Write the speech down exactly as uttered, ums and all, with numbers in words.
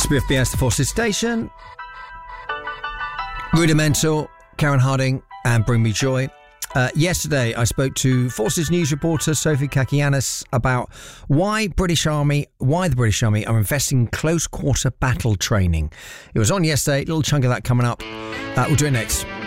Spiff B S, the Forces Station. Rudimental, Karen Harding, and Bring Me Joy. Uh, yesterday, I spoke to Forces News reporter Sophie Kakianis about why British Army, why the British Army are investing in close quarter battle training. It was on yesterday, a little chunk of that coming up. Uh, we'll do it next.